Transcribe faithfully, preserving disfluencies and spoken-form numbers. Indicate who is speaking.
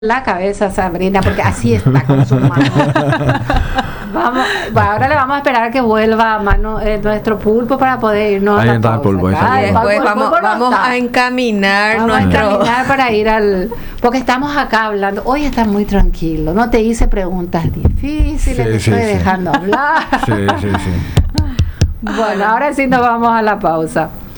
Speaker 1: la cabeza, Sabrina, porque así está con su mano. Vamos, ahora le vamos a esperar a que vuelva a mano eh, nuestro pulpo para poder irnos
Speaker 2: ahí
Speaker 1: a la
Speaker 2: está el
Speaker 1: pausa.
Speaker 2: pulpo, ahí está
Speaker 1: Ay,
Speaker 2: el pulpo.
Speaker 1: el
Speaker 3: Después vamos,
Speaker 1: pulpo no
Speaker 3: vamos
Speaker 1: está.
Speaker 3: a encaminar
Speaker 1: Vamos a
Speaker 3: nuestro...
Speaker 1: encaminar para ir al... Porque estamos acá hablando. Hoy está muy tranquilo. No te hice preguntas difíciles,
Speaker 2: Sí,
Speaker 1: te
Speaker 2: sí,
Speaker 1: estoy
Speaker 2: sí.
Speaker 1: dejando hablar.
Speaker 2: Sí, sí, sí.
Speaker 1: Bueno, ahora sí nos vamos a la pausa.